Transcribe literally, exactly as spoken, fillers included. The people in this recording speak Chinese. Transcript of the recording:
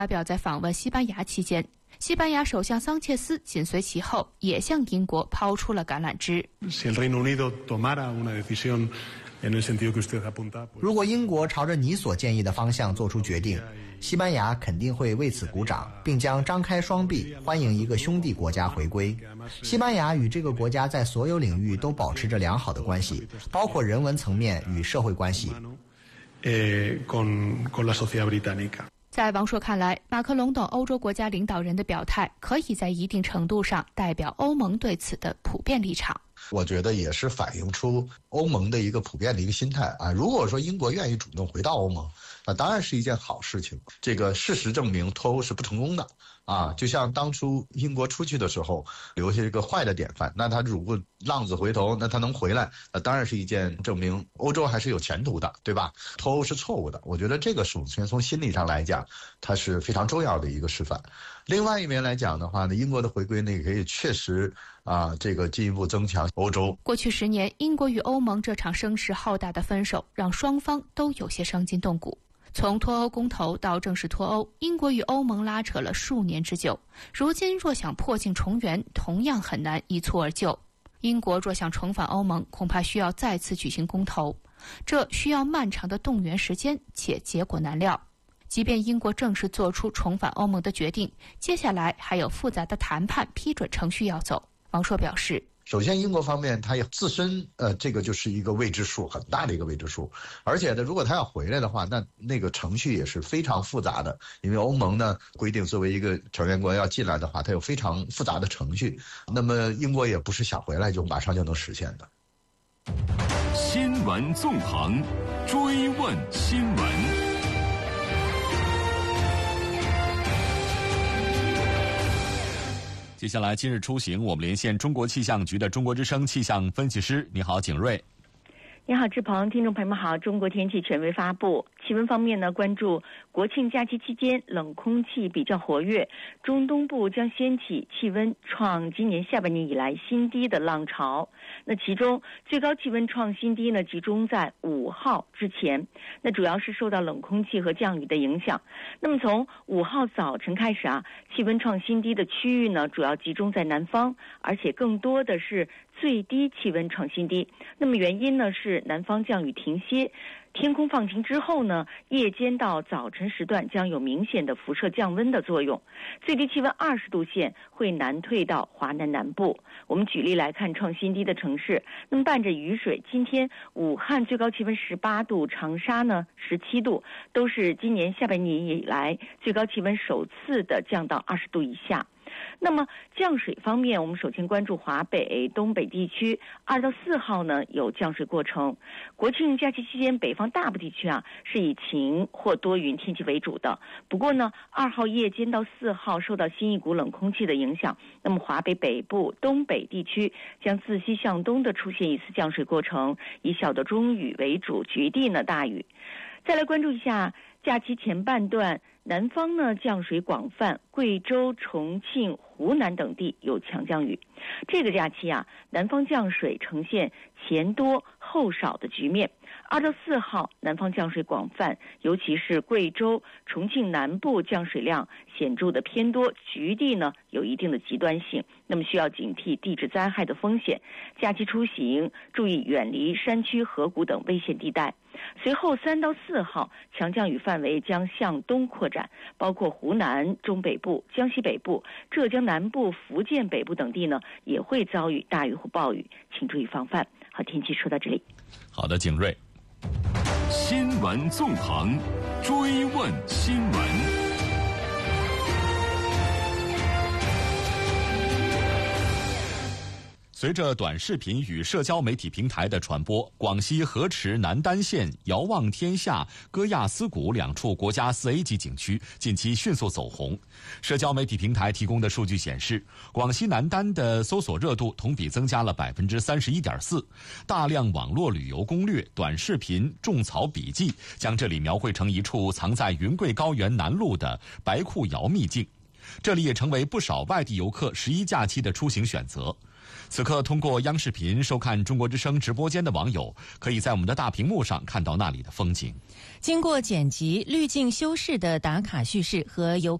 发表在访问西班牙期间，西班牙首相桑切斯紧随其后，也向英国抛出了橄榄枝。 如果英国朝着你所建议的方向做出决定，西班牙肯定会为此鼓掌，并将张开双臂欢迎一个兄弟国家回归。西班牙与这个国家在所有领域都保持着良好的关系，包括人文层面与社会关系。 在王朔看来，马克龙等欧洲国家领导人的表态可以在一定程度上代表欧盟对此的普遍立场。 我觉得也是反映出欧盟的一个普遍的一个心态啊。如果说英国愿意主动回到欧盟，那当然是一件好事情。这个事实证明脱欧是不成功的啊，就像当初英国出去的时候留下一个坏的典范，那他如果浪子回头，那他能回来，那当然是一件证明欧洲还是有前途的，对吧？脱欧是错误的，我觉得这个首先从心理上来讲，它是非常重要的一个示范。另外一面来讲的话呢，英国的回归呢，也可以确实啊，这个进一步增强欧洲。 过去十年，英国与欧盟这场声势浩大的分手，让双方都有些伤筋动骨。从脱欧公投到正式脱欧，英国与欧盟拉扯了数年之久。如今若想破镜重圆，同样很难一蹴而就。英国若想重返欧盟，恐怕需要再次举行公投，这需要漫长的动员时间，且结果难料。即便英国正式做出重返欧盟的决定，接下来还有复杂的谈判批准程序要走。王朔表示， 首先英国方面它也自身呃这个就是一个未知数，很大的一个未知数，而且呢如果他要回来的话，那那个程序也是非常复杂的，因为欧盟呢规定作为一个成员国要进来的话，它有非常复杂的程序，那么英国也不是想回来就马上就能实现的。 新闻纵横，追问新闻。 接下来，今日出行，我们连线中国气象局的中国之声气象分析师。你好，景睿。 你好，志鹏，听众朋友们好。中国天气权威发布，气温方面呢，关注国庆假期期间冷空气比较活跃，中东部将掀起气温创今年下半年以来新低的浪潮。那其中最高气温创新低呢，集中在五号之前，那主要是受到冷空气和降雨的影响。那么从五号早晨开始啊，气温创新低的区域呢，主要集中在南方，而且更多的是最低气温创新低。那么原因呢是南方降雨停歇，天空放晴之后呢，夜间到早晨时段将有明显的辐射降温的作用，最低气温二十度线会南退到华南南部。我们举例来看创新低的城市，那么伴着雨水，今天武汉最高气温十八度，长沙呢十七度，都是今年下半年以来最高气温首次的降到二十度以下。那么降水方面，我们首先关注华北、东北地区，二到四号呢有降水过程。国庆假期期间，北方大部地区啊是以晴或多云天气为主的。不过呢，二号夜间到四号受到新一股冷空气的影响，那么华北北部、东北地区将自西向东的出现一次降水过程，以小到中雨为主，局地呢大雨。再来关注一下假期前半段，南方呢降水广泛，贵州、重庆、湖南等地有强降雨。这个假期啊，南方降水呈现前多后少的局面。二到四号，南方降水广泛，尤其是贵州、重庆南部降水量显著的偏多，局地呢有一定的极端性，那么需要警惕地质灾害的风险。假期出行注意远离山区、河谷等危险地带。随后三到四号，强降雨范围将向东扩展，包括湖南中北部、江西北部、浙江南部、福建北部等地呢，也会遭遇大雨或暴雨，请注意防范。好，天气说到这里。 好的，景睿。 新闻纵横，追问新闻。 随着短视频与社交媒体平台的传播，广西河池南丹县遥望天下、戈亚斯谷两处国家四 A 级景区近期迅速走红。社交媒体平台提供的数据显示，广西南丹的搜索热度同比增加了 百分之三十一点四， 大量网络旅游攻略、短视频、种草笔记将这里描绘成一处藏在云贵高原南麓的白库窑秘境。这里也成为不少外地游客十一假期的出行选择。 此刻通过央视频收看中国之声直播间的网友，可以在我们的大屏幕上看到那里的风景。 经过剪辑、滤镜修饰的打卡叙事和游